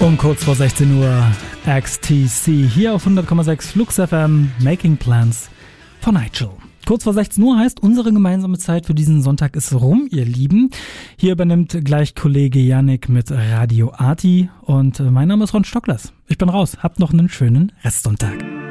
Um kurz vor 16 Uhr XTC hier auf 100,6 Flux FM, Making Plans for Nigel. Kurz vor 16 Uhr heißt, unsere gemeinsame Zeit für diesen Sonntag ist rum, ihr Lieben. Hier übernimmt gleich Kollege Yannick mit Radio Arti und mein Name ist Ron Stocklers. Ich bin raus, habt noch einen schönen Restsonntag.